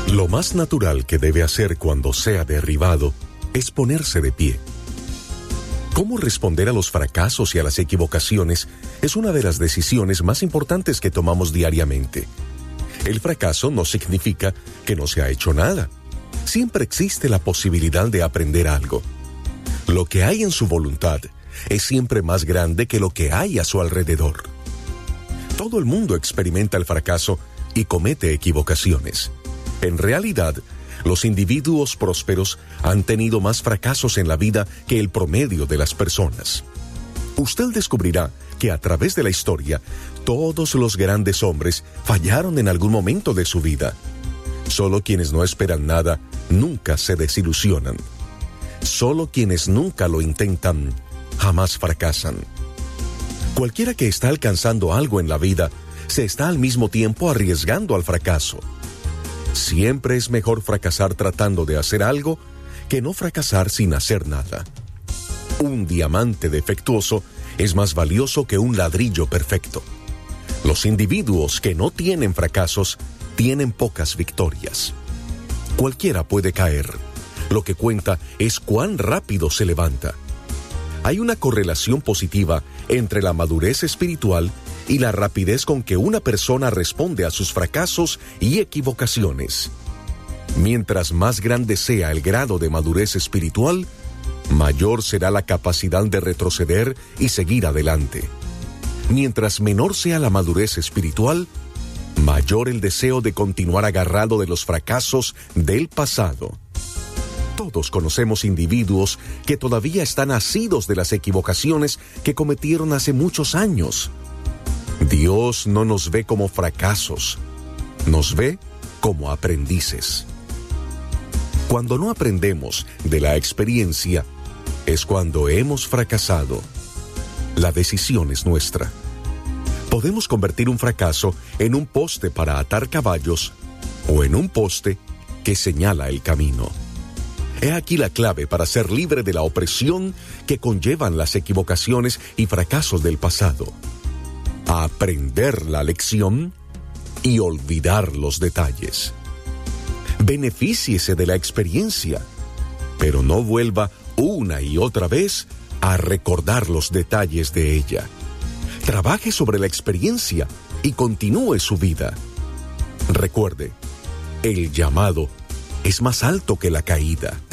Lo más natural que debe hacer cuando sea derribado es ponerse de pie. Cómo responder a los fracasos y a las equivocaciones es una de las decisiones más importantes que tomamos diariamente. El fracaso no significa que no se ha hecho nada. Siempre existe la posibilidad de aprender algo. Lo que hay en su voluntad es siempre más grande que lo que hay a su alrededor. Todo el mundo experimenta el fracaso y comete equivocaciones. En realidad, los individuos prósperos han tenido más fracasos en la vida que el promedio de las personas. Usted descubrirá que a través de la historia, todos los grandes hombres fallaron en algún momento de su vida. Solo quienes no esperan nada nunca se desilusionan. Solo quienes nunca lo intentan jamás fracasan. Cualquiera que está alcanzando algo en la vida se está al mismo tiempo arriesgando al fracaso. Siempre es mejor fracasar tratando de hacer algo que no fracasar sin hacer nada. Un diamante defectuoso es más valioso que un ladrillo perfecto. Los individuos que no tienen fracasos tienen pocas victorias. Cualquiera puede caer. Lo que cuenta es cuán rápido se levanta. Hay una correlación positiva entre la madurez espiritual y la rapidez con que una persona responde a sus fracasos y equivocaciones. Mientras más grande sea el grado de madurez espiritual, mayor será la capacidad de retroceder y seguir adelante. Mientras menor sea la madurez espiritual, mayor el deseo de continuar agarrado de los fracasos del pasado. Todos conocemos individuos que todavía están asidos de las equivocaciones que cometieron hace muchos años. Dios no nos ve como fracasos, nos ve como aprendices. Cuando no aprendemos de la experiencia, es cuando hemos fracasado. La decisión es nuestra. Podemos convertir un fracaso en un poste para atar caballos o en un poste que señala el camino. He aquí la clave para ser libre de la opresión que conllevan las equivocaciones y fracasos del pasado. Aprender la lección y olvidar los detalles. Benefíciese de la experiencia, pero no vuelva una y otra vez a recordar los detalles de ella. Trabaje sobre la experiencia y continúe su vida. Recuerde, el llamado es más alto que la caída.